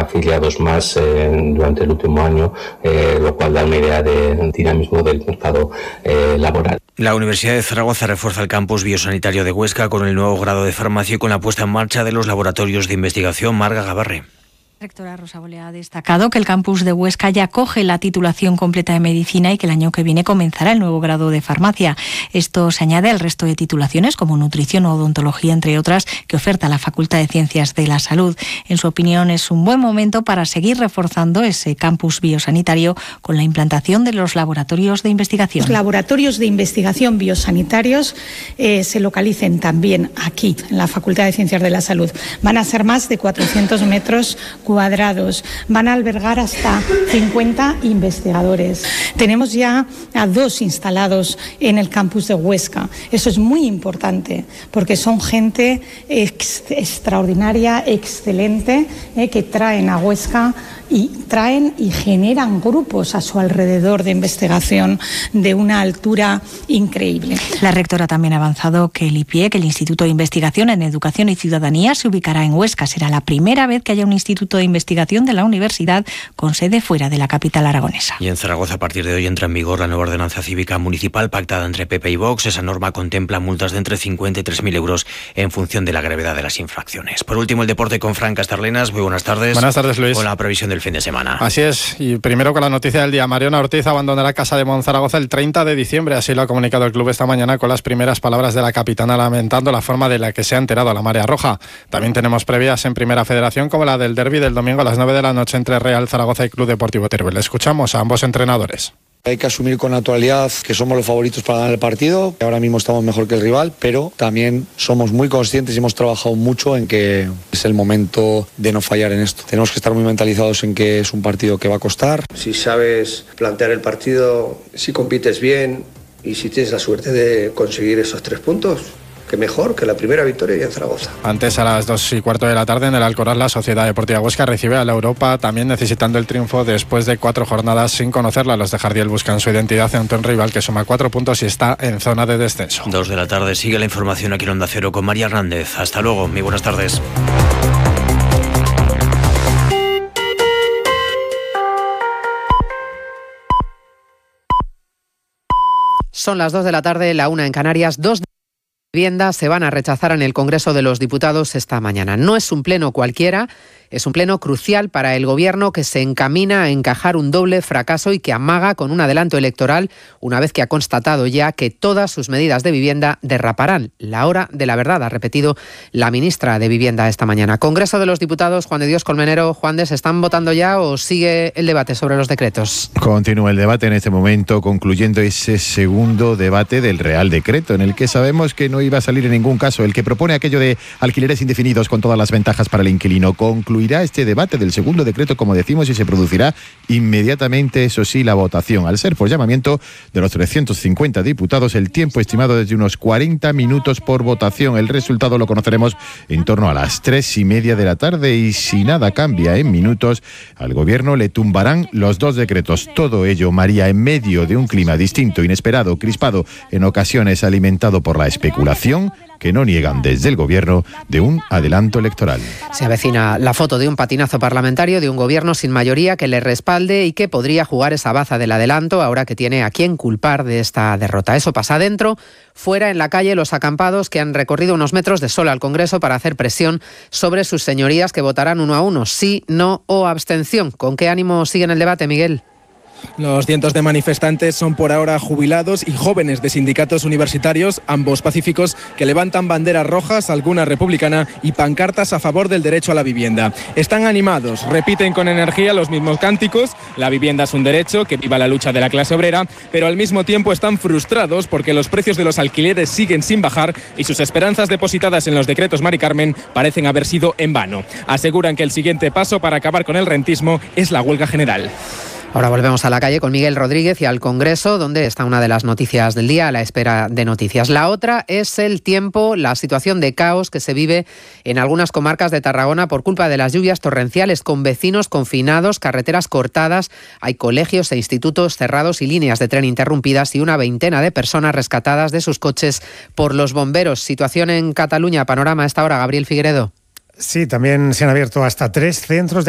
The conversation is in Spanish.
afiliados más durante el último año, lo cual da una idea del dinamismo del mercado laboral. La Universidad de Zaragoza refuerza el campus biosanitario de Huesca con el nuevo grado de farmacia y con la puesta en marcha de los laboratorios de investigación. Marga Gabarre. La rectora Rosa Bolea ha destacado que el campus de Huesca ya acoge la titulación completa de medicina y que el año que viene comenzará el nuevo grado de farmacia. Esto se añade al resto de titulaciones como nutrición o odontología, entre otras, que oferta la Facultad de Ciencias de la Salud. En su opinión, es un buen momento para seguir reforzando ese campus biosanitario con la implantación de los laboratorios de investigación. Los laboratorios de investigación biosanitarios se localicen también aquí, en la Facultad de Ciencias de la Salud. Van a ser más de 400 metros cuadrados, van a albergar hasta 50 investigadores. Tenemos ya a 2 instalados en el campus de Huesca. Eso es muy importante porque son gente extraordinaria, excelente, que traen a Huesca y generan grupos a su alrededor de investigación de una altura increíble. La rectora también ha avanzado que el IPIEC, el Instituto de Investigación en Educación y Ciudadanía, se ubicará en Huesca. Será la primera vez que haya un instituto de investigación de la universidad con sede fuera de la capital aragonesa. Y en Zaragoza, a partir de hoy, entra en vigor la nueva ordenanza cívica municipal pactada entre PP y Vox. Esa norma contempla multas de entre 50 y 3.000 euros en función de la gravedad de las infracciones. Por último, el deporte con Fran Castarlenas. Muy buenas tardes. Buenas tardes, Luis. Con la previsión del fin de semana. Así es, y primero con la noticia del día. Mariona Ortiz abandonará Casa de Monzaragoza el 30 de diciembre, así lo ha comunicado el club esta mañana con las primeras palabras de la capitana lamentando la forma de la que se ha enterado a la Marea Roja. También tenemos previas en Primera Federación como la del derbi del domingo a las 9 de la noche entre Real Zaragoza y Club Deportivo Teruel. Escuchamos a ambos entrenadores. Hay que asumir con naturalidad que somos los favoritos para ganar el partido, que ahora mismo estamos mejor que el rival, pero también somos muy conscientes y hemos trabajado mucho en que es el momento de no fallar en esto. Tenemos que estar muy mentalizados en que es un partido que va a costar. Si sabes plantear el partido, si compites bien y si tienes la suerte de conseguir esos 3 puntos, que mejor que la primera victoria ya en Zaragoza. Antes, a las 2:15 de la tarde, en el Alcoraz, la Sociedad Deportiva Huesca recibe a la Europa, también necesitando el triunfo después de 4 jornadas sin conocerla. Los de Jardiel buscan su identidad ante un rival que suma 4 puntos y está en zona de descenso. 2 de la tarde, sigue la información aquí en Onda Cero con María Hernández. Hasta luego, muy buenas tardes. Son las 2 de la tarde, la 1 en Canarias. 2 viviendas se van a rechazar en el Congreso de los Diputados esta mañana. No es un pleno cualquiera, es un pleno crucial para el Gobierno que se encamina a encajar un doble fracaso y que amaga con un adelanto electoral una vez que ha constatado ya que todas sus medidas de vivienda derraparán. La hora de la verdad, ha repetido la ministra de Vivienda esta mañana. Congreso de los Diputados, Juan de Dios Colmenero. Juan de, ¿se están votando ya o sigue el debate sobre los decretos? Continúa el debate en este momento, concluyendo ese segundo debate del Real Decreto, en el que sabemos que no iba a salir en ningún caso el que propone aquello de alquileres indefinidos con todas las ventajas para el inquilino. Concluirá este debate del segundo decreto, como decimos, y se producirá inmediatamente, eso sí, la votación. Al ser por llamamiento de los 350 diputados, el tiempo estimado es de unos 40 minutos por votación. El resultado lo conoceremos en torno a las 3:30 de la tarde y si nada cambia en minutos, al Gobierno le tumbarán los 2 decretos. Todo ello, María, en medio de un clima distinto, inesperado, crispado, en ocasiones alimentado por la especulación, que no niegan desde el Gobierno de un adelanto electoral. Se avecina la foto de un patinazo parlamentario de un Gobierno sin mayoría que le respalde y que podría jugar esa baza del adelanto ahora que tiene a quién culpar de esta derrota. Eso pasa dentro, fuera, en la calle, los acampados que han recorrido unos metros de sol al Congreso para hacer presión sobre sus señorías que votarán 1 a 1, sí, no o abstención. ¿Con qué ánimo siguen el debate, Miguel? Los cientos de manifestantes son por ahora jubilados y jóvenes de sindicatos universitarios, ambos pacíficos, que levantan banderas rojas, alguna republicana, y pancartas a favor del derecho a la vivienda. Están animados, repiten con energía los mismos cánticos: la vivienda es un derecho, que viva la lucha de la clase obrera, pero al mismo tiempo están frustrados porque los precios de los alquileres siguen sin bajar y sus esperanzas depositadas en los decretos Mari Carmen parecen haber sido en vano. Aseguran que el siguiente paso para acabar con el rentismo es la huelga general. Ahora volvemos a la calle con Miguel Rodríguez y al Congreso, donde está una de las noticias del día, a la espera de noticias. La otra es el tiempo, la situación de caos que se vive en algunas comarcas de Tarragona por culpa de las lluvias torrenciales, con vecinos confinados, carreteras cortadas, hay colegios e institutos cerrados y líneas de tren interrumpidas y una veintena de personas rescatadas de sus coches por los bomberos. Situación en Cataluña, panorama a esta hora, Gabriel Figueredo. Sí, también se han abierto hasta 3 centros de